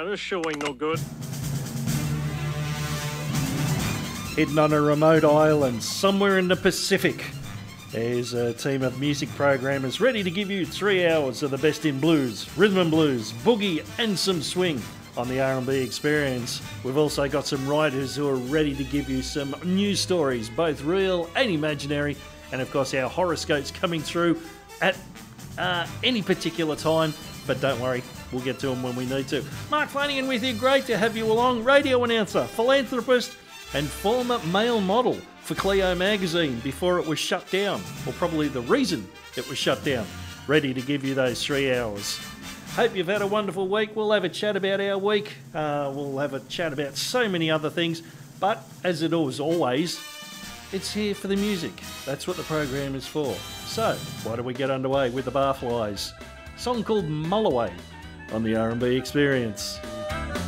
this show ain't no good. Hidden on a remote island somewhere in the Pacific, there's a team of music programmers ready to give you 3 hours of the best in blues, rhythm and blues, boogie and some swing on the R&B experience. We've also got some writers who are ready to give you some news stories, both real and imaginary, and of course our horoscopes coming through at any particular time, but don't worry, we'll get to them when we need to. Mark Flanagan with you, great to have you along, radio announcer, philanthropist and former male model for Cleo magazine before it was shut down, or probably the reason it was shut down. Ready to give you those 3 hours. Hope you've had a wonderful week. We'll have a chat about our week. We'll have a chat about so many other things, but as it is always, it's here for the music. That's what the program is for. So, why don't we get underway with the Barflies? A song called Mulloway on the R&B Experience.